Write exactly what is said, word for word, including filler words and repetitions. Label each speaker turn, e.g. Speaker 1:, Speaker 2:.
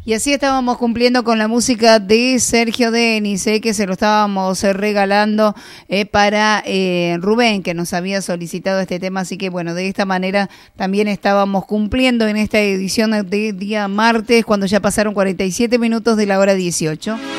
Speaker 1: Y así estábamos cumpliendo con la música de Sergio Denis, eh, que se lo estábamos eh, regalando eh, para eh, Rubén, que nos había solicitado este tema. Así que bueno, de esta manera también estábamos cumpliendo en esta edición de día martes, cuando ya pasaron cuarenta y siete minutos de la hora dieciocho.